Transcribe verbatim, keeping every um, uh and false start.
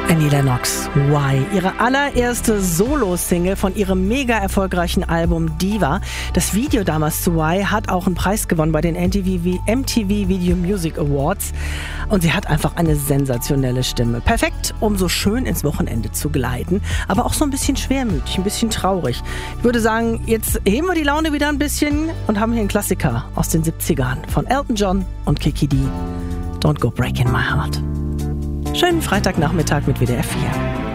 Annie Lennox, Why? Ihre allererste Solo-Single von ihrem mega erfolgreichen Album Diva. Das Video damals zu Why hat auch einen Preis gewonnen bei den M T V Video Music Awards. Und sie hat einfach eine sensationelle Stimme. Perfekt, um so schön ins Wochenende zu gleiten, aber auch so ein bisschen schwermütig, ein bisschen traurig. Ich würde sagen, jetzt heben wir die Laune wieder ein bisschen und haben hier einen Klassiker aus den siebzigern von Elton John und Kiki Dee. Don't Go Breaking My Heart. Schönen Freitagnachmittag mit W D R vier.